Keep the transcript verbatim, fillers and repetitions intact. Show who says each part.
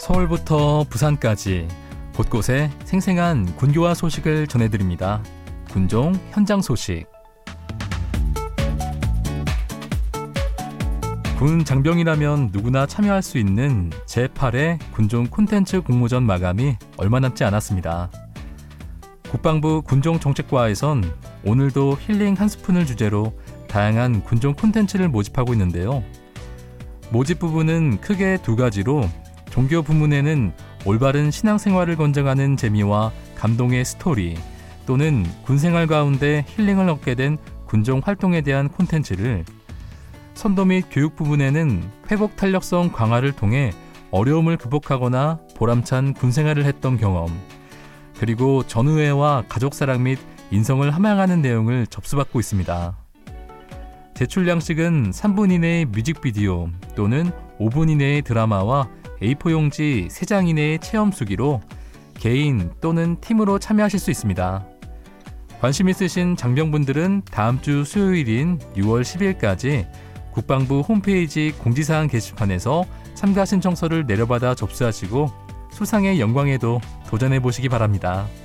Speaker 1: 서울부터 부산까지 곳곳에 생생한 군교화 소식을 전해드립니다. 군종 현장 소식. 군 장병이라면 누구나 참여할 수 있는 제팔 회 군종 콘텐츠 공모전 마감이 얼마 남지 않았습니다. 국방부 군종정책과에선 오늘도 힐링 한 스푼을 주제로 다양한 군종 콘텐츠를 모집하고 있는데요. 모집 부분은 크게 두 가지로 종교 부문에는 올바른 신앙생활을 권장하는 재미와 감동의 스토리 또는 군생활 가운데 힐링을 얻게 된 군종 활동에 대한 콘텐츠를, 선도 및 교육 부분에는 회복 탄력성 강화를 통해 어려움을 극복하거나 보람찬 군생활을 했던 경험, 그리고 전우회와 가족사랑 및 인성을 함양하는 내용을 접수받고 있습니다. 제출 양식은 삼 분 이내의 뮤직비디오 또는 오 분 이내의 드라마와 에이포 용지 세 장 이내의 체험수기로 개인 또는 팀으로 참여하실 수 있습니다. 관심 있으신 장병분들은 다음 주 수요일인 유월 십일까지 국방부 홈페이지 공지사항 게시판에서 참가 신청서를 내려받아 접수하시고 수상의 영광에도 도전해보시기 바랍니다.